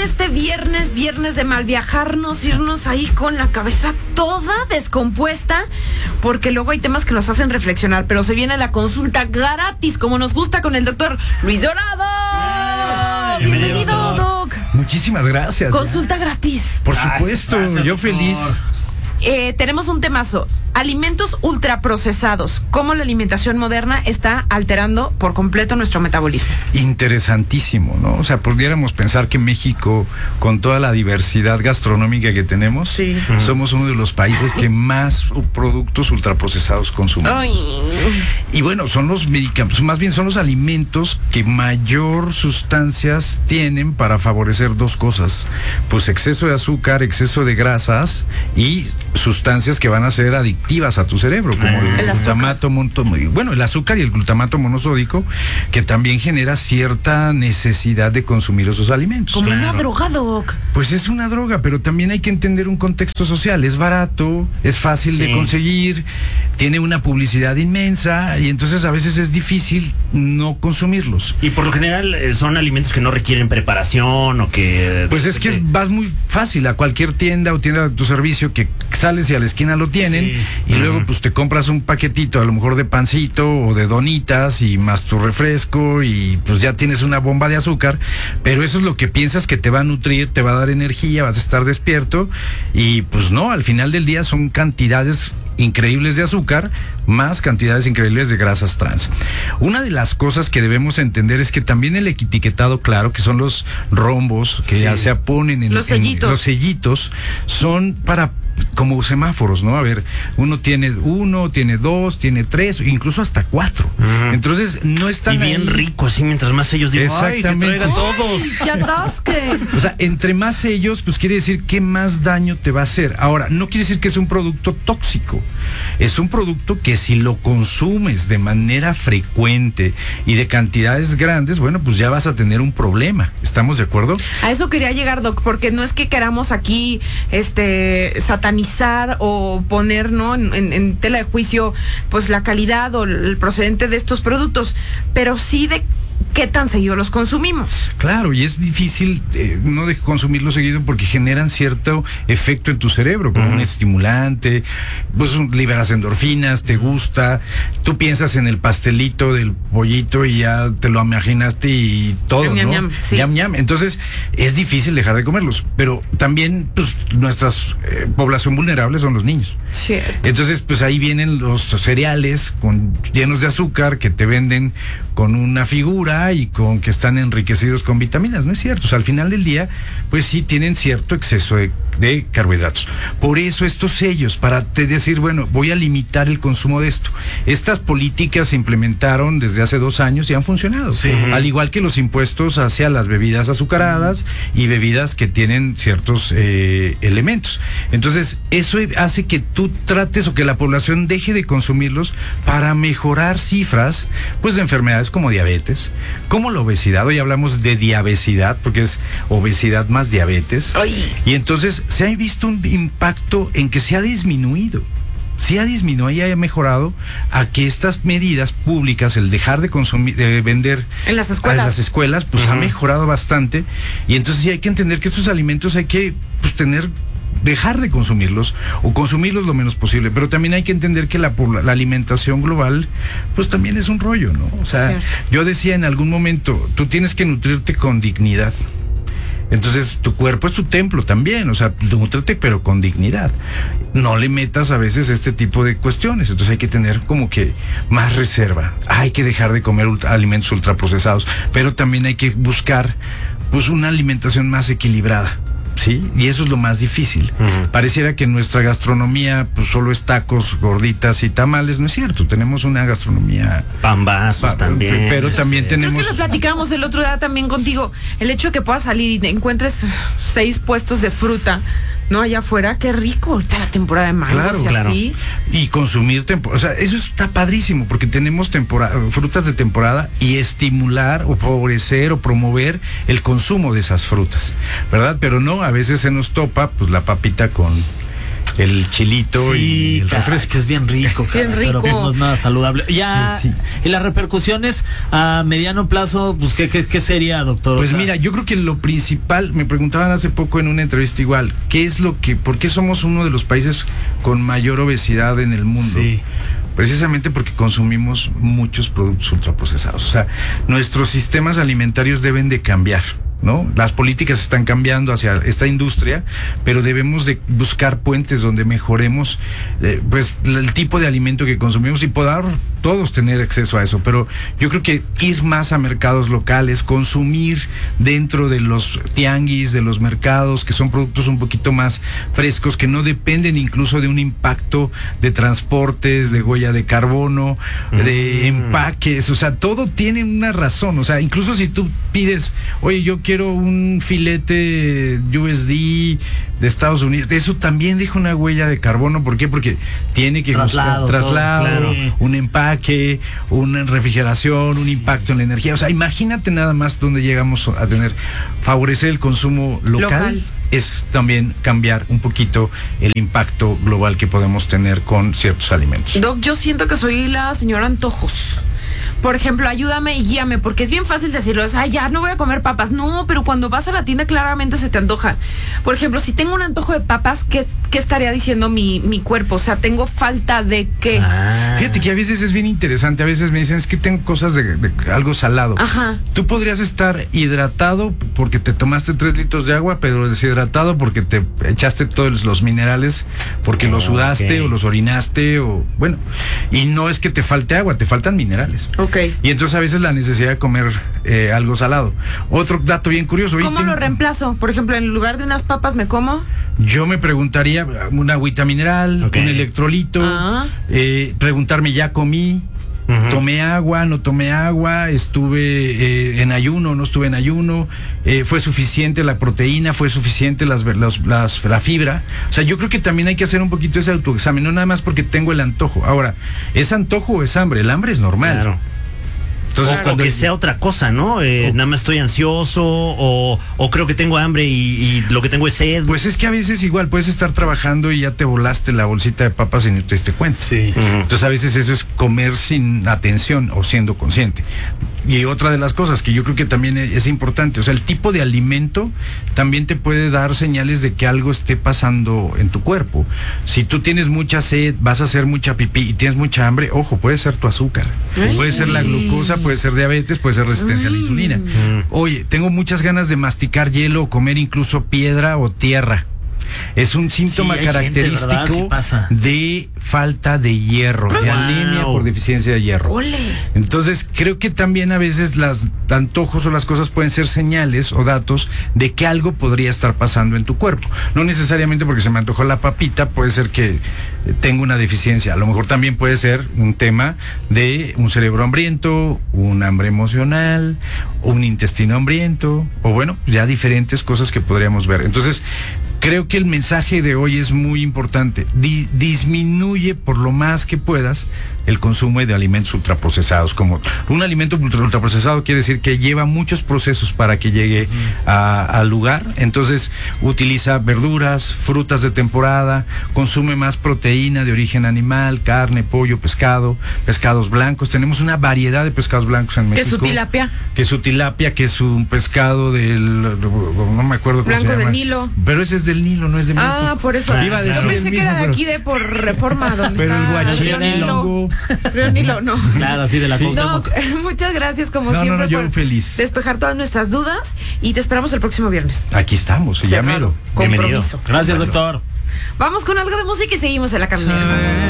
este viernes de mal viajarnos, irnos ahí con la cabeza toda descompuesta, porque luego hay temas que nos hacen reflexionar, pero se viene la consulta gratis, como nos gusta, con el doctor Luis Dorado. Bienvenido, Doc. Muchísimas gracias. Consulta gratis. Por supuesto, gracias, yo feliz. Tenemos un temazo. Alimentos ultraprocesados. ¿Cómo la alimentación moderna está alterando por completo nuestro metabolismo? Interesantísimo, ¿no? O sea, pudiéramos pensar que México, con toda la diversidad gastronómica que tenemos, sí, somos uno de los países que más productos ultraprocesados consumimos. Ay. Y bueno, son los medicamentos, más bien son los alimentos que mayor sustancias tienen para favorecer dos cosas. Pues exceso de azúcar, exceso de grasas y sustancias que van a ser adictivas a tu cerebro, como el glutamato el azúcar y el glutamato monosódico, que también genera cierta necesidad de consumir esos alimentos. Como una droga, Doc. Pues es una droga, pero también hay que entender un contexto social. Es barato, es fácil de conseguir, tiene una publicidad inmensa y entonces a veces es difícil no consumirlos. Y por lo general son alimentos que no requieren preparación o que... Pues es que vas muy fácil a cualquier tienda o tienda de tu servicio que sales y a la esquina lo tienen, y luego pues te compras un paquetito a lo mejor de pancito o de donitas y más tu refresco y pues ya tienes una bomba de azúcar, pero eso es lo que piensas que te va a nutrir, te va a dar energía, vas a estar despierto y pues no, al final del día son cantidades increíbles de azúcar más cantidades increíbles de grasas trans. Una de las cosas que debemos entender es que también el etiquetado claro, que son los rombos que ya se ponen en los sellitos, son para como semáforos, ¿no? A ver, uno, tiene 2, tiene 3, incluso hasta 4. Entonces, no están. Y bien rico, así, mientras más sellos digo, exactamente. ¡ay, que traiga todos! ¡Que atasque! O sea, entre más sellos, pues quiere decir que más daño te va a hacer. Ahora, no quiere decir que es un producto tóxico. Es un producto que si lo consumes de manera frecuente y de cantidades grandes, bueno, pues ya vas a tener un problema. ¿Estamos de acuerdo? A eso quería llegar, Doc, porque no es que queramos aquí, satanizar o poner, ¿no?, en tela de juicio pues la calidad o el procedente de estos productos, pero sí de qué tan seguido los consumimos. Claro, y es difícil no de consumirlos seguido porque generan cierto efecto en tu cerebro, como un estimulante, pues liberas endorfinas, te gusta, tú piensas en el pastelito del pollito y ya te lo imaginaste y todo, ñam, ¿no? ñam, sí. Ñam, ñam. Entonces, es difícil dejar de comerlos, pero también, pues, nuestras población vulnerable son los niños. Cierto. Entonces, pues ahí vienen los cereales llenos de azúcar que te venden con una figura y con que están enriquecidos con vitaminas. No es cierto. O sea, al final del día, pues sí tienen cierto exceso de carbohidratos. Por eso estos sellos, para te decir, bueno, voy a limitar el consumo de esto. Estas políticas se implementaron desde hace 2 años y han funcionado. Sí. Al igual que los impuestos hacia las bebidas azucaradas y bebidas que tienen ciertos elementos. Entonces, eso hace que tú trates o que la población deje de consumirlos para mejorar cifras, pues, de enfermedades como diabetes, como la obesidad. Hoy hablamos de diabesidad porque es obesidad más diabetes. ¡Ay! Y entonces se ha visto un impacto en que se ha disminuido. Sí ha disminuido y ha mejorado a que estas medidas públicas, el dejar de consumir, de vender en las escuelas, pues ha mejorado bastante. Y entonces sí hay que entender que estos alimentos hay que, pues, dejar de consumirlos o consumirlos lo menos posible, pero también hay que entender que la alimentación global pues también es un rollo, ¿no? O sea, yo decía en algún momento, tú tienes que nutrirte con dignidad. Entonces, tu cuerpo es tu templo también, o sea, nútrete pero con dignidad. No le metas a veces este tipo de cuestiones, entonces hay que tener como que más reserva. Hay que dejar de comer alimentos ultraprocesados, pero también hay que buscar pues una alimentación más equilibrada. Sí, y eso es lo más difícil. Pareciera que nuestra gastronomía pues solo es tacos, gorditas y tamales. No es cierto, tenemos una gastronomía pambazos también, pero también tenemos. Creo que lo platicamos el otro día también contigo, el hecho de que puedas salir y encuentres 6 puestos de fruta, ¿no?, allá afuera, qué rico ahorita la temporada de mangos, claro. Así. Y consumir o sea, eso está padrísimo porque tenemos frutas de temporada y estimular o favorecer o promover el consumo de esas frutas, ¿verdad? Pero no, a veces se nos topa pues la papita con el chilito y el caray, refresco. que es bien rico, Bien caray, rico. pero no es nada saludable. Ya, Sí. y las repercusiones a mediano plazo, pues, ¿qué sería, doctor? Pues O sea, mira, yo creo que lo principal, me preguntaban hace poco en una entrevista igual, ¿por qué somos uno de los países con mayor obesidad en el mundo? Sí. Precisamente porque consumimos muchos productos ultraprocesados. O sea, nuestros sistemas alimentarios deben de cambiar, ¿no? Las políticas están cambiando hacia esta industria, pero debemos de buscar puentes donde mejoremos pues el tipo de alimento que consumimos y poder todos tener acceso a eso. Pero yo creo que ir más a mercados locales, consumir dentro de los tianguis, de los mercados, que son productos un poquito más frescos, que no dependen incluso de un impacto de transportes, de huella de carbono, de empaques, o sea, todo tiene una razón. O sea, incluso si tú pides, oye, yo quiero un filete USD de Estados Unidos, eso también deja una huella de carbono. ¿Por qué? Porque tiene que Traslado, buscar traslado, todo, claro. un empaque, una refrigeración, un impacto en la energía. O sea, imagínate nada más donde llegamos a tener. Favorecer el consumo local es también cambiar un poquito el impacto global que podemos tener con ciertos alimentos. Doc, yo siento que soy la señora Antojos. Por ejemplo, ayúdame y guíame, porque es bien fácil decirlo, es, ya no voy a comer papas. No, pero cuando vas a la tienda claramente se te antoja. Por ejemplo, si tengo un antojo de papas, ¿qué estaría diciendo mi cuerpo? O sea, tengo falta de qué. Fíjate que a veces es bien interesante, a veces me dicen, es que tengo cosas de algo salado. Ajá. Tú podrías estar hidratado porque te tomaste 3 litros de agua, pero deshidratado porque te echaste todos los minerales, porque los sudaste o los orinaste, o bueno, y no es que te falte agua, te faltan minerales. Ok. Y entonces a veces la necesidad de comer algo salado. Otro dato bien curioso. ¿Cómo lo reemplazo? Por ejemplo, en lugar de unas papas, ¿me como? Yo me preguntaría una agüita mineral, un electrolito, preguntarme, ¿ya comí? ¿Tomé agua? ¿No tomé agua? ¿Estuve en ayuno? ¿No estuve en ayuno? ¿Fue suficiente la proteína? ¿Fue suficiente la fibra? O sea, yo creo que también hay que hacer un poquito ese autoexamen, no nada más porque tengo el antojo. Ahora, ¿es antojo o es hambre? El hambre es normal. Claro. Entonces, O que sea otra cosa, ¿no? Nada más estoy ansioso o creo que tengo hambre y lo que tengo es sed. pues es que a veces igual puedes estar trabajando y ya te volaste la bolsita de papas y no te diste cuenta. Sí. Entonces a veces eso es comer sin atención o siendo consciente. Y otra de las cosas que yo creo que también es importante, o sea, el tipo de alimento también te puede dar señales de que algo esté pasando en tu cuerpo. Si tú tienes mucha sed, vas a hacer mucha pipí y tienes mucha hambre, ojo, puede ser tu azúcar, puede ser la glucosa, puede ser diabetes, puede ser resistencia a la insulina. Oye, tengo muchas ganas de masticar hielo o comer incluso piedra o tierra. Es un síntoma Sí, hay gente, característico ¿verdad? Sí pasa. de falta de hierro, de anemia por deficiencia de hierro. ¡Ole! Entonces, creo que también a veces las antojos o las cosas pueden ser señales o datos de que algo podría estar pasando en tu cuerpo. No necesariamente porque se me antojó la papita, puede ser que tenga una deficiencia. A lo mejor también puede ser un tema de un cerebro hambriento, un hambre emocional, un intestino hambriento, o bueno, ya diferentes cosas que podríamos ver. Entonces, creo que el mensaje de hoy es muy importante. Disminuye por lo más que puedas el consumo de alimentos ultraprocesados. Como un alimento ultraprocesado quiere decir que lleva muchos procesos para que llegue al lugar. Entonces utiliza verduras, frutas de temporada, consume más proteína de origen animal, carne, pollo, pescado, pescados blancos. Tenemos una variedad de pescados blancos en México. ¿Qué es su tilapia? Que su tilapia, que es un pescado no me acuerdo cómo Blanco se llama. del Nilo. Pero ese es del Nilo, no es de México. Ah, por eso. Iba a decir Yo el pensé que mismo, era de pero- aquí de por Reforma, donde Pero el está Río Nilo. guachinango. Río Nilo, no. Claro, así de la No, Cuauhtémoc. muchas gracias como No, siempre yo por feliz. despejar todas nuestras dudas y te esperamos el próximo viernes. Aquí estamos, ya Cerrado. mero. Compromiso. Bienvenido. Gracias, doctor. Vamos con algo de música y seguimos en la caminera.